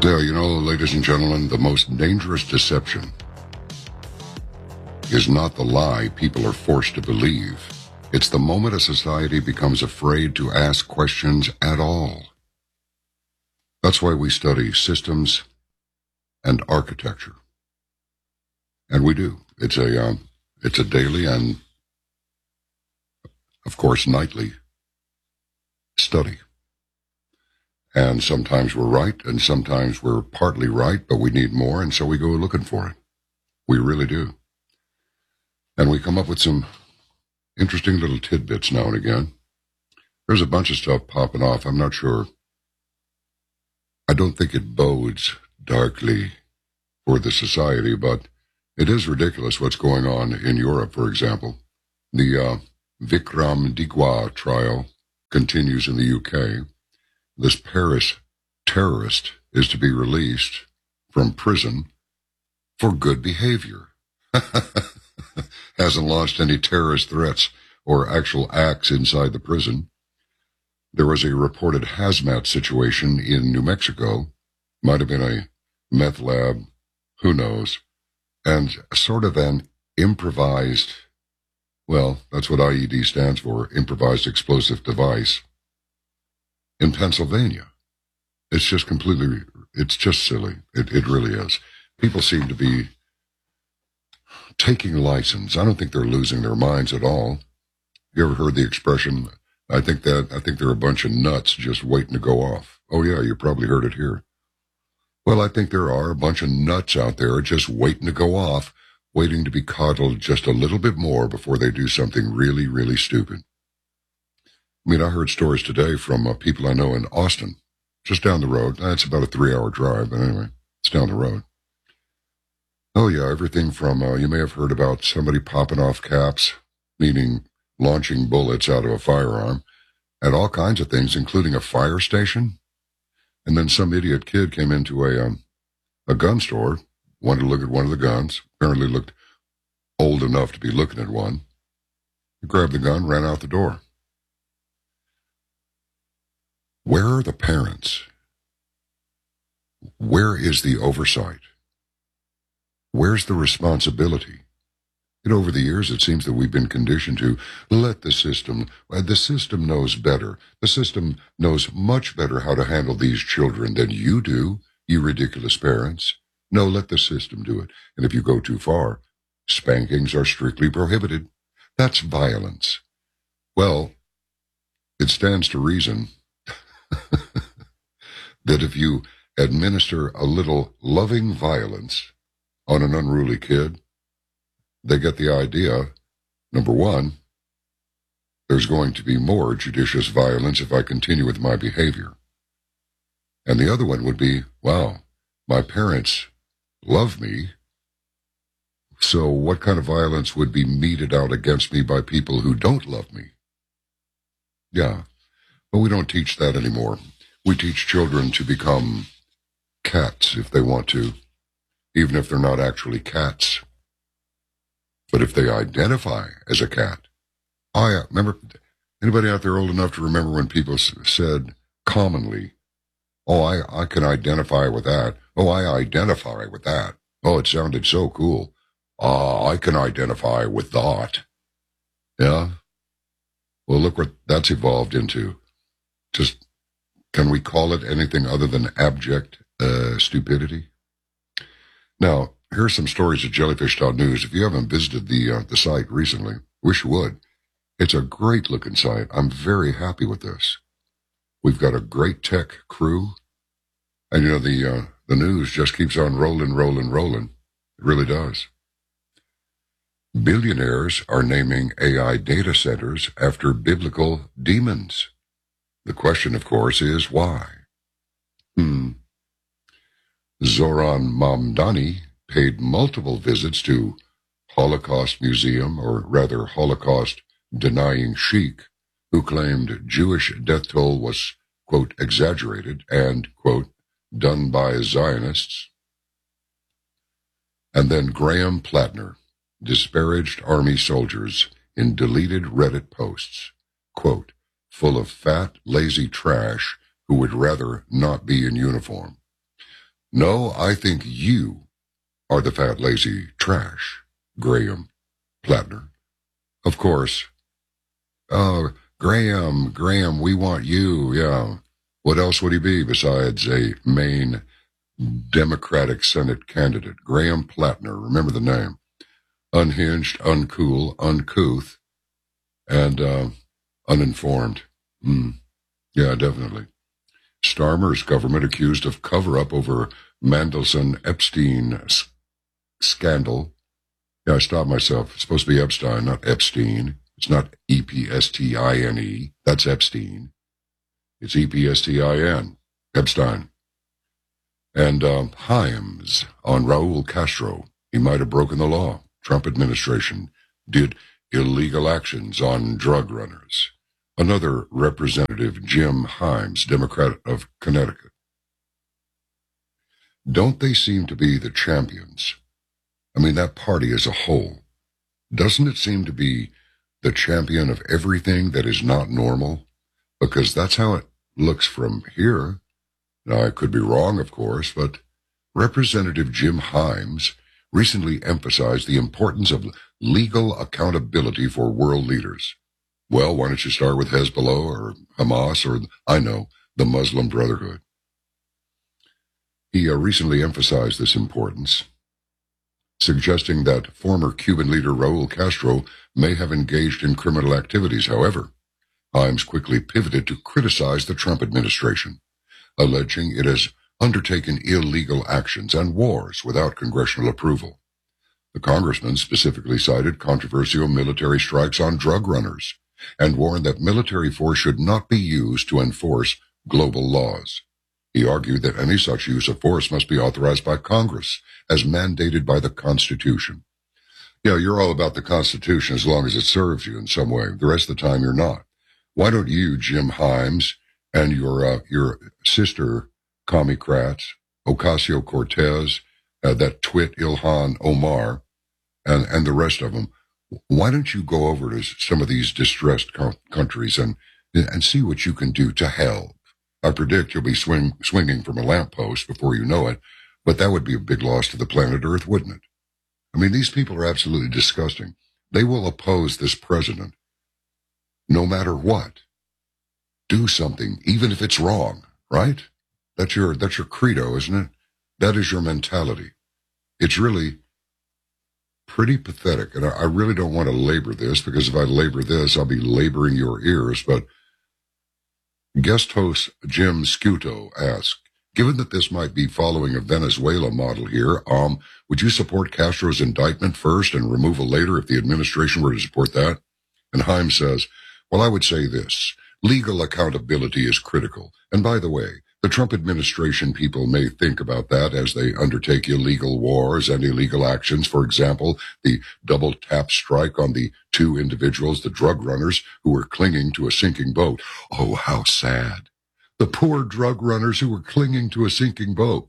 Yeah, ladies and gentlemen, the most dangerous deception is not the lie people are forced to believe. It's the moment a society becomes afraid to ask questions at all. That's why we study systems and architecture. And we do. It's a daily and, of course, nightly study. And sometimes we're right, and sometimes we're partly right, but we need more, and so we go looking for it. We really do. And we come up with some interesting little tidbits now and again. There's a bunch of stuff popping off. I'm not sure. I don't think it bodes darkly for the society, but it is ridiculous what's going on in Europe, for example. The Vikram Digwa trial continues in the UK. This Paris terrorist is to be released from prison for good behavior. Hasn't launched any terrorist threats or actual acts inside the prison. There was a reported hazmat situation in New Mexico. Might have been a meth lab, who knows, and sort of an improvised, well, that's what IED stands for, improvised explosive device, in Pennsylvania. It's just silly. It really is. People seem to be taking license. I don't think they're losing their minds at all. You ever heard the expression, I think they're a bunch of nuts just waiting to go off. Oh yeah, you probably heard it here. Well, I think there are a bunch of nuts out there just waiting to go off, waiting to be coddled just a little bit more before they do something really, really stupid. I mean, I heard stories today from people I know in Austin, just down the road. It's about a 3-hour drive, but anyway, it's down the road. Oh yeah, everything from, you may have heard about somebody popping off caps, meaning launching bullets out of a firearm, and all kinds of things, including a fire station. And then some idiot kid came into a gun store, wanted to look at one of the guns, apparently looked old enough to be looking at one. He grabbed the gun, ran out the door. Where are the parents? Where is the oversight? Where's the responsibility? Over the years, it seems that we've been conditioned to let the system knows better. The system knows much better how to handle these children than you do, you ridiculous parents. No, let the system do it. And if you go too far, spankings are strictly prohibited. That's violence. Well, it stands to reason that if you administer a little loving violence on an unruly kid, they get the idea, number one, there's going to be more judicious violence if I continue with my behavior. And the other one would be, wow, my parents love me, so what kind of violence would be meted out against me by people who don't love me? Yeah, but we don't teach that anymore. We teach children to become cats if they want to, even if they're not actually cats. But if they identify as a cat, remember, anybody out there old enough to remember when people said commonly, oh, I can identify with that. Oh, I identify with that. Oh, it sounded so cool. I can identify with that. Yeah? Well, look what that's evolved into. Just, can we call it anything other than abject stupidity? Now, here's some stories at jellyfish.news. If you haven't visited the site recently, wish you would. It's a great-looking site. I'm very happy with this. We've got a great tech crew. And, the news just keeps on rolling. It really does. Billionaires are naming AI data centers after biblical demons. The question, of course, is why? Zoran Mamdani paid multiple visits to Holocaust Museum, or rather Holocaust-denying sheik, who claimed Jewish death toll was, quote, exaggerated and, quote, done by Zionists. And then Graham Plattner disparaged army soldiers in deleted Reddit posts, quote, full of fat, lazy trash who would rather not be in uniform. No, I think you are the fat, lazy trash, Graham Plattner. Of course. Oh, Graham, we want you, yeah. What else would he be besides a Maine Democratic Senate candidate? Graham Plattner, remember the name. Unhinged, uncool, uncouth, and uninformed. Yeah, definitely. Starmer's government accused of cover-up over Mandelson-Epstein scandal. Yeah, I stopped myself. It's supposed to be Epstein, not Epstein. It's not Epstine. That's Epstein. It's Epstin. Epstein. And Himes on Raul Castro. He might have broken the law. Trump administration did illegal actions on drug runners. Another representative, Jim Himes, Democrat of Connecticut. Don't they seem to be the champions? I mean, that party as a whole. Doesn't it seem to be the champion of everything that is not normal? Because that's how it looks from here. Now, I could be wrong, of course, but Representative Jim Himes recently emphasized the importance of legal accountability for world leaders. Well, why don't you start with Hezbollah or Hamas or, I know, the Muslim Brotherhood? He recently emphasized this importance, suggesting that former Cuban leader Raul Castro may have engaged in criminal activities. However, Himes quickly pivoted to criticize the Trump administration, alleging it has undertaken illegal actions and wars without congressional approval. The congressman specifically cited controversial military strikes on drug runners and warned that military force should not be used to enforce global laws. He argued that any such use of force must be authorized by Congress, as mandated by the Constitution. Yeah, you're all about the Constitution as long as it serves you in some way. The rest of the time, you're not. Why don't you, Jim Himes, and your sister, Commie-crats, Ocasio-Cortez, that twit Ilhan Omar, and the rest of them, why don't you go over to some of these distressed countries and see what you can do to help? I predict you'll be swinging from a lamppost before you know it, but that would be a big loss to the planet Earth, wouldn't it? I mean, these people are absolutely disgusting. They will oppose this president no matter what. Do something, even if it's wrong, right? That's your credo, isn't it? That is your mentality. It's really pretty pathetic, and I really don't want to labor this, because if I labor this, I'll be laboring your ears, but guest host Jim Scuto asked, given that this might be following a Venezuela model here, would you support Castro's indictment first and removal later if the administration were to support that? And Himes says, well, I would say this. Legal accountability is critical. And by the way, the Trump administration people may think about that as they undertake illegal wars and illegal actions. For example, the double tap strike on the two individuals, the drug runners, who were clinging to a sinking boat. Oh, how sad. The poor drug runners who were clinging to a sinking boat.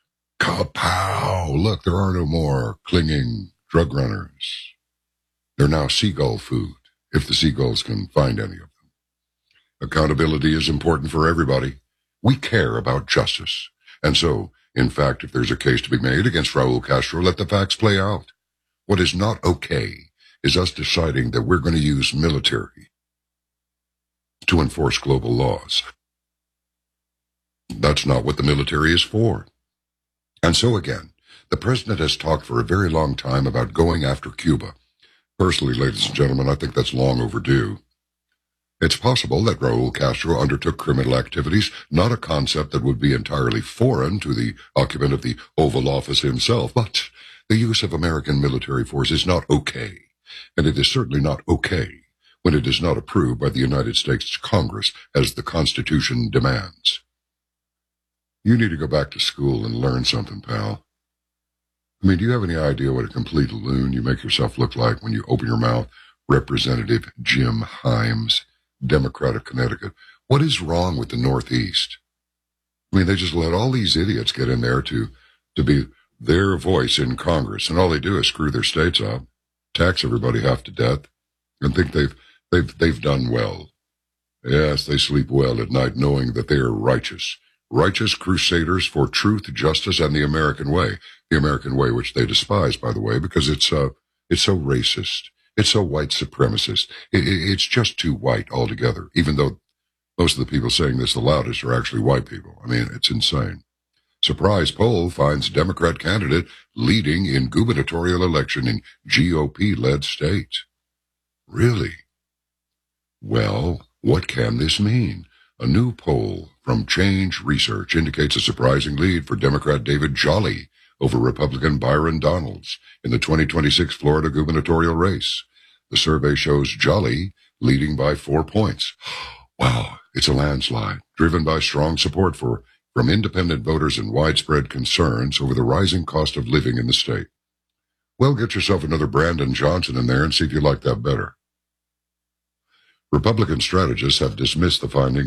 Kapow! Look, there are no more clinging drug runners. They're now seagull food, if the seagulls can find any of them. Accountability is important for everybody. We care about justice. And so, in fact, if there's a case to be made against Raul Castro, let the facts play out. What is not okay is us deciding that we're going to use military to enforce global laws. That's not what the military is for. And so again, the president has talked for a very long time about going after Cuba. Personally, ladies and gentlemen, I think that's long overdue. It's possible that Raul Castro undertook criminal activities, not a concept that would be entirely foreign to the occupant of the Oval Office himself, but the use of American military force is not okay, and it is certainly not okay when it is not approved by the United States Congress as the Constitution demands. You need to go back to school and learn something, pal. I mean, do you have any idea what a complete loon you make yourself look like when you open your mouth? Representative Jim Himes, Democrat of Connecticut. What is wrong with the Northeast? I mean, they just let all these idiots get in there to be their voice in Congress, and all they do is screw their states up, tax everybody half to death, and think they've done well. Yes, they sleep well at night knowing that they are righteous, righteous crusaders for truth, justice, and the American way. The American way, which they despise, by the way, because it's so racist. It's so white supremacist. It's just too white altogether, even though most of the people saying this the loudest are actually white people. I mean, it's insane. Surprise poll finds Democrat candidate leading in gubernatorial election in GOP-led state. Really? Well, what can this mean? A new poll from Change Research indicates a surprising lead for Democrat David Jolly over Republican Byron Donalds in the 2026 Florida gubernatorial race. The survey shows Jolly leading by 4 points. Wow, it's a landslide, driven by strong support from independent voters and widespread concerns over the rising cost of living in the state. Well, get yourself another Brandon Johnson in there and see if you like that better. Republican strategists have dismissed the finding